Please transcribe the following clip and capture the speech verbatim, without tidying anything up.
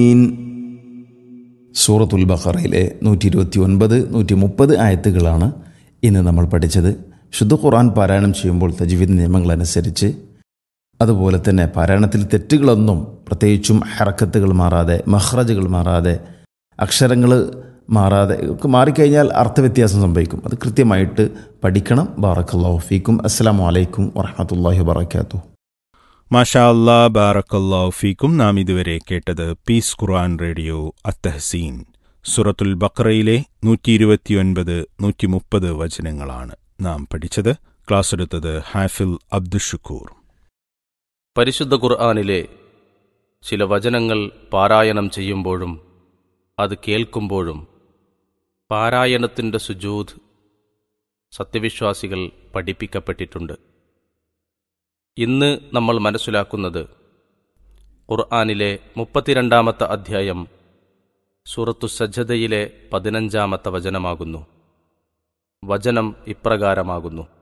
സൂറത്തുൽ ബഖറയിലെ നൂറ്റി ഇരുപത്തി ഒൻപത് നൂറ്റി മുപ്പത് ആയത്തുകളാണ് ഇന്ന് നമ്മൾ പഠിച്ചത്. ശുദ്ധ ഖുർആൻ പാരായണം ചെയ്യുമ്പോൾ തജ്വീദ് നിയമങ്ങളനുസരിച്ച്, അതുപോലെ തന്നെ പാരായണത്തിൽ തെറ്റുകളൊന്നും, പ്രത്യേകിച്ചും ഹറക്കത്തുകൾ മാറാതെ, മഖ്റജുകൾ മാറാതെ, അക്ഷരങ്ങൾ മാറാതെ ഒക്കെ മാറിക്കഴിഞ്ഞാൽ അർത്ഥവ്യത്യാസം സംഭവിക്കും. അത് കൃത്യമായിട്ട് പഠിക്കണം. ബാറക്കല്ലാഹു ഫീക്കും. അസ്സലാമു അലൈക്കും വറഹ്മത്തുള്ളാഹി വബറകാതുഹു. മാഷാ അല്ലാ, ബാറക്കല്ലാഹു ഫീക്കും. നാം ഇതുവരെ കേട്ടത് പീസ് ഖുർആൻ റേഡിയോ അത്തഹ്സീൻ. സൂറത്തുൽ ബഖറയിലെ നൂറ്റി ഇരുപത്തിയൊൻപത് നൂറ്റി മുപ്പത് വചനങ്ങളാണ് നാം പഠിച്ചത്. ക്ലാസ് എടുത്തത് ഹാഫിൽ അബ്ദുഷുക്കൂർ. പരിശുദ്ധ ഖുർആനിലെ ചില വചനങ്ങൾ പാരായണം ചെയ്യുമ്പോഴും അത് കേൾക്കുമ്പോഴും പാരായണത്തിൻ്റെ സുജൂദ് സത്യവിശ്വാസികൾ പഠിപ്പിക്കപ്പെട്ടിട്ടുണ്ട്. ഇന്ന് നമ്മൾ മനസ്സിലാക്കുന്നത് ഖുർആനിലെ മുപ്പത്തിരണ്ടാമത്തെ അധ്യായം സൂറത്തു സജ്ജദയിലെ പതിനഞ്ചാമത്തെ വചനമാകുന്നു. വചനം ഇപ്രകാരമാകുന്നു: